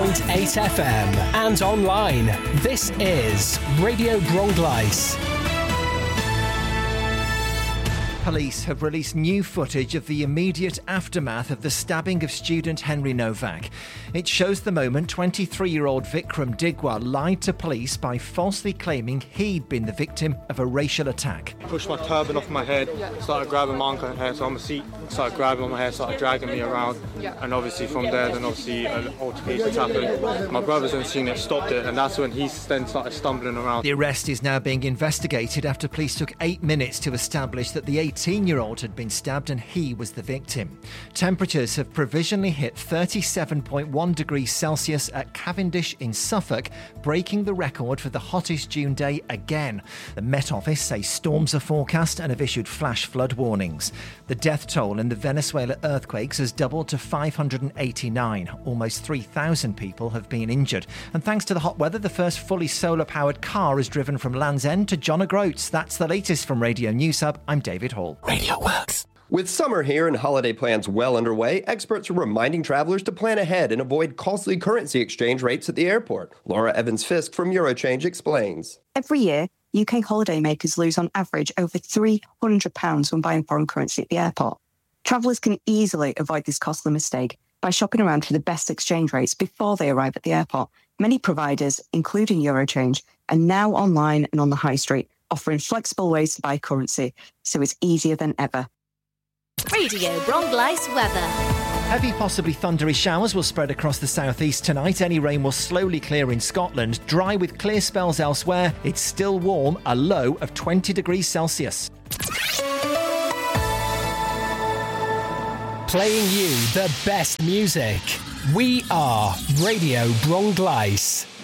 FM and online. This is Radio Bronglice. Police have released new footage of the immediate aftermath of the stabbing of student Henry Novak. It shows the moment 23-year-old Vikram Digwa lied to police by falsely claiming he'd been the victim of a racial attack. Pushed my turban off my head, started grabbing my uncle's hair, so on my seat, started grabbing on my hair, started dragging me around, and obviously from there, then obviously an altercation happened. My brothers hadn't seen it, stopped it, and that's when he then started stumbling around. The arrest is now being investigated after police took 8 minutes to establish that the 18-year-old had been stabbed and he was the victim. Temperatures have provisionally hit 37.1 degrees Celsius at Cavendish in Suffolk, breaking the record for the hottest June day again. The Met Office say storms are forecast and have issued flash flood warnings. The death toll in the Venezuela earthquakes has doubled to 589. Almost 3,000 people have been injured. And thanks to the hot weather, the first fully solar-powered car is driven from Land's End to John O'Groats. That's the latest from Radio News Hub. I'm David Hall. Radio Works. With summer here and holiday plans well underway, experts are reminding travelers to plan ahead and avoid costly currency exchange rates at the airport. Laura Evans-Fisk from Eurochange explains. Every year, UK holidaymakers lose on average over £300 when buying foreign currency at the airport. Travellers can easily avoid this costly mistake by shopping around for the best exchange rates before they arrive at the airport. Many providers, including Eurochange, are now online and on the high street, offering flexible ways to buy currency, so it's easier than ever. Radio Bronglice weather. Heavy, possibly thundery showers will spread across the southeast tonight. Any rain will slowly clear in Scotland. Dry with clear spells elsewhere. It's still warm, a low of 20 degrees Celsius. Playing you the best music. We are Radio Bronglice.